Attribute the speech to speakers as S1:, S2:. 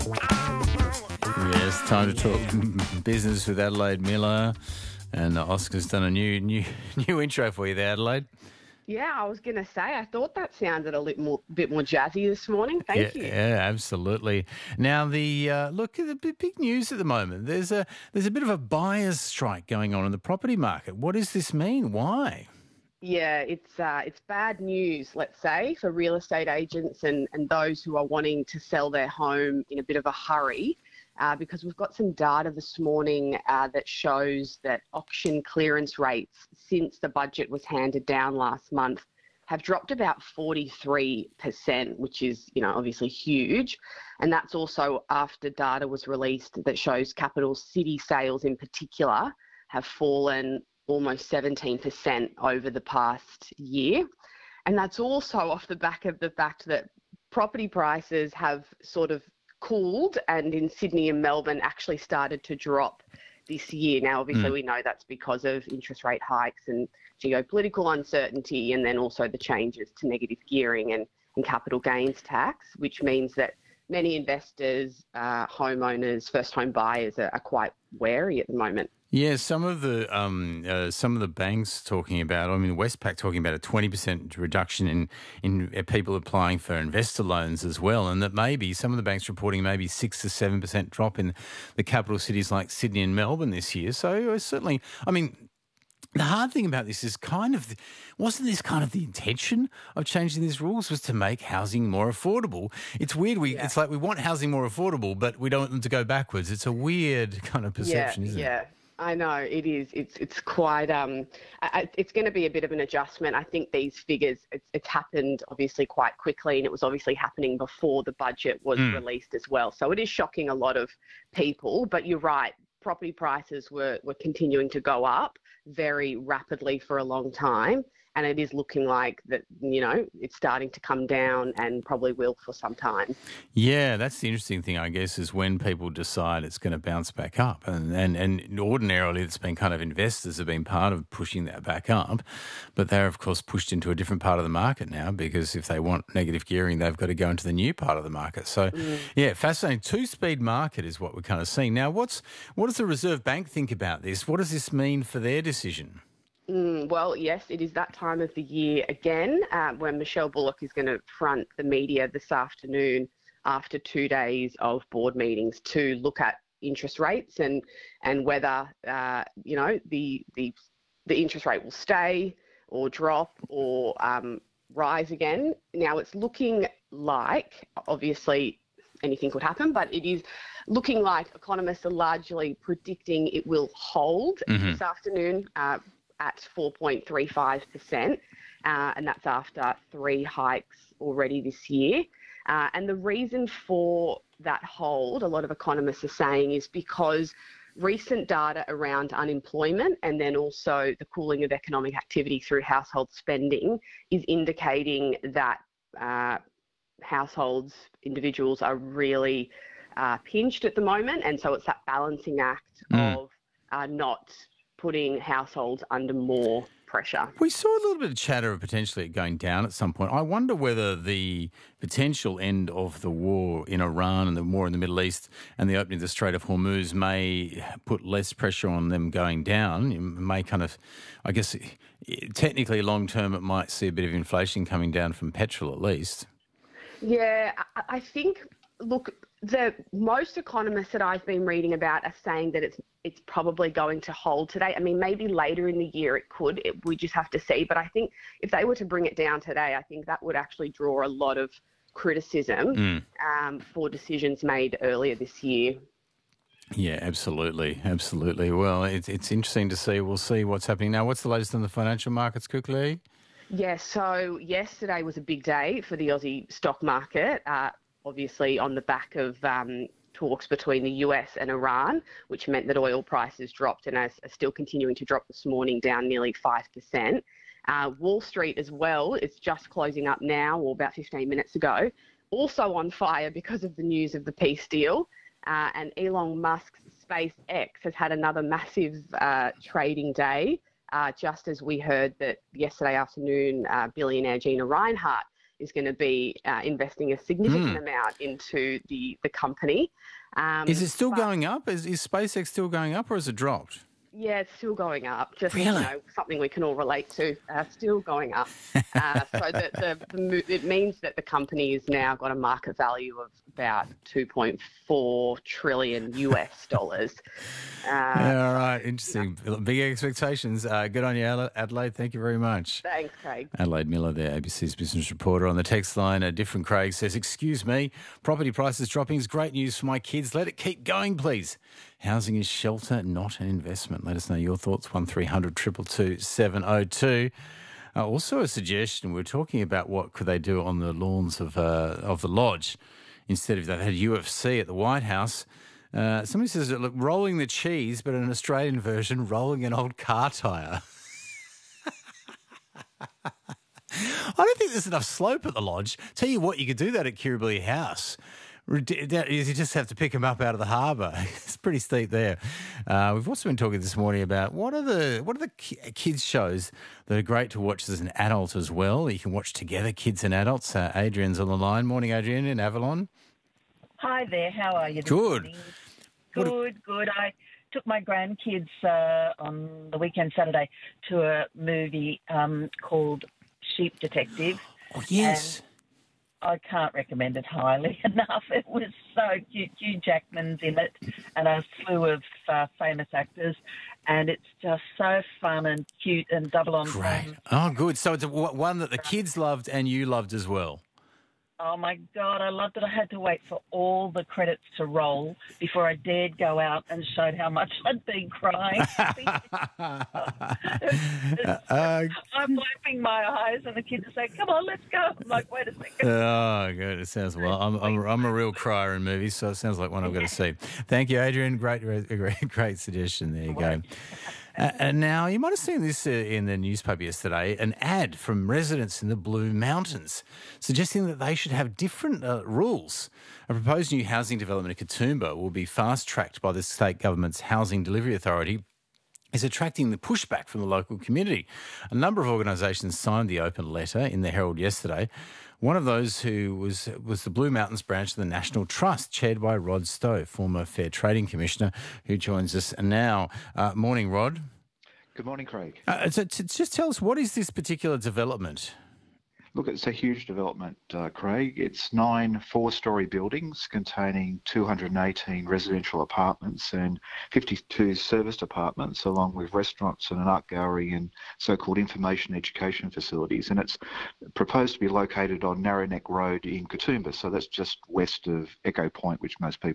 S1: Yes, time to talk business with Adelaide Miller, and Oscar's done a new intro for you there, Adelaide.
S2: Yeah, I was going to say, I thought that sounded bit more jazzy this morning.
S1: Yeah,
S2: Thank you.
S1: yeah, absolutely. Now look, the big news at the moment. There's a bit of a buyer's strike going on in the property market. What does this mean? Why?
S2: Yeah, it's bad news, let's say, for real estate agents and those who are wanting to sell their home in a bit of a hurry, because we've got some data this morning that shows that auction clearance rates since the budget was handed down last month have dropped about 43%, which is, obviously huge. And that's also after data was released that shows capital city sales in particular have fallen almost 17% over the past year. And that's also off the back of the fact that property prices have sort of cooled and in Sydney and Melbourne actually started to drop this year. Now, obviously, we know that's because of interest rate hikes and geopolitical uncertainty, and then also the changes to negative gearing and capital gains tax, which means that many investors, homeowners, first home buyers are quite wary at the moment.
S1: Yeah, some of the banks talking about, Westpac talking about a 20% reduction in people applying for investor loans as well, and that maybe some of the banks reporting maybe 6 to 7% drop in the capital cities like Sydney and Melbourne this year. So certainly, the hard thing about this is wasn't this kind of the intention of changing these rules, was to make housing more affordable? It's weird. It's like we want housing more affordable, but we don't want them to go backwards. It's a weird kind of perception, isn't it?
S2: Yeah. I know it is. It's quite. It's going to be a bit of an adjustment. I think these figures. It's happened obviously quite quickly, and it was obviously happening before the budget was released as well. So it is shocking a lot of people. But you're right. Property prices were continuing to go up very rapidly for a long time. And it is looking like that, it's starting to come down and probably will for some time.
S1: Yeah, that's the interesting thing, I guess, is when people decide it's going to bounce back up. And ordinarily it's been kind of investors have been part of pushing that back up. But they're, of course, pushed into a different part of the market now, because if they want negative gearing, they've got to go into the new part of the market. So, yeah, fascinating. Two-speed market is what we're kind of seeing. Now, what does the Reserve Bank think about this? What does this mean for their decision?
S2: Well, yes, it is that time of the year again when Michelle Bullock is going to front the media this afternoon after 2 days of board meetings to look at interest rates and whether, the interest rate will stay or drop or rise again. Now, it's looking like, obviously, anything could happen, but it is looking like economists are largely predicting it will hold this afternoon at 4.35%, and that's after 3 hikes already this year. And the reason for that hold, a lot of economists are saying, is because recent data around unemployment and then also the cooling of economic activity through household spending is indicating that households, individuals are really pinched at the moment. And so it's that balancing act of not putting households under more pressure.
S1: We saw a little bit of chatter of potentially it going down at some point. I wonder whether the potential end of the war in Iran and the war in the Middle East and the opening of the Strait of Hormuz may put less pressure on them going down. It may kind of, I guess, technically long term, it might see a bit of inflation coming down from petrol at least.
S2: Yeah, I think, look, the most economists that I've been reading about are saying that it's probably going to hold today. I mean, maybe later in the year it could. We just have to see. But I think if they were to bring it down today, I think that would actually draw a lot of criticism for decisions made earlier this year.
S1: Yeah, absolutely. Absolutely. Well, it's interesting to see. We'll see what's happening now. What's the latest on the financial markets quickly?
S2: Yeah, so yesterday was a big day for the Aussie stock market. Obviously on the back of talks between the US and Iran, which meant that oil prices dropped and are still continuing to drop this morning, down nearly 5%. Wall Street as well is just closing up now, or about 15 minutes ago, also on fire because of the news of the peace deal. And Elon Musk's SpaceX has had another massive trading day, just as we heard that yesterday afternoon, billionaire Gina Rinehart is going to be investing a significant amount into the company.
S1: Is it still going up? Is SpaceX still going up, or has it dropped?
S2: Yeah, it's still going up. Just
S1: Really?
S2: something we can all relate to. Still going up. It means that the company has now got a market value of about $2.4 trillion US dollars.
S1: All right, interesting. Big expectations. Good on you, Adelaide. Thank you very much.
S2: Thanks, Craig.
S1: Adelaide Miller there, ABC's business reporter. On the text line, a different Craig says, "Excuse me, property prices dropping is great news for my kids. Let it keep going, please. Housing is shelter, not an investment." Let us know your thoughts, 1300 222 702. Also a suggestion, we're talking about what could they do on the lawns of the Lodge instead of they had UFC at the White House. Somebody says, look, rolling the cheese, but an Australian version, rolling an old car tyre. I don't think there's enough slope at the Lodge. Tell you what, you could do that at Kirribilli House. You just have to pick them up out of the harbour. It's pretty steep there. We've also been talking this morning about what are the kids shows that are great to watch as an adult as well. You can watch together, kids and adults. Adrian's on the line. Morning, Adrian in Avalon.
S3: Hi there. How are you?
S1: Good.
S3: Good. I took my grandkids on the weekend Saturday to a movie called Sheep Detective.
S1: Oh, yes.
S3: I can't recommend it highly enough. It was so cute. Hugh Jackman's in it and a slew of famous actors. And it's just so fun and cute and double on.
S1: Great. Oh, good. So it's one that the kids loved and you loved as well.
S3: Oh, my God, I loved it. I had to wait for all the credits to roll before I dared go out and showed how much I'd been crying. I'm wiping my eyes and the kids are saying, come on, let's go. I'm like, wait a second.
S1: Oh, good. It sounds well. I'm a real crier in movies, so it sounds like one I've got to see. Thank you, Adrian. Great suggestion. There you go. And now, you might have seen this in the newspaper yesterday, an ad from residents in the Blue Mountains suggesting that they should have different rules. A proposed new housing development in Katoomba will be fast-tracked by the state government's Housing Delivery Authority, is attracting the pushback from the local community. A number of organisations signed the open letter in the Herald yesterday. One of those who was the Blue Mountains branch of the National Trust, chaired by Rod Stowe, former Fair Trading Commissioner, who joins us now. Morning, Rod.
S4: Good morning, Craig.
S1: So just tell us, what is this particular development?
S4: Look, it's a huge development, Craig. It's 9 four-storey buildings containing 218 residential apartments and 52 serviced apartments, along with restaurants and an art gallery and so-called information education facilities. And it's proposed to be located on Narrow Neck Road in Katoomba, so that's just west of Echo Point, which most people